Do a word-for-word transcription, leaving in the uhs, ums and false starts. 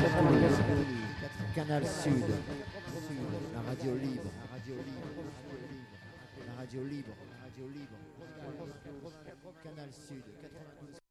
Canal Sud, la radio libre, la radio libre, la radio libre, la radio libre, Canal Sud, quatre-vingt-douze.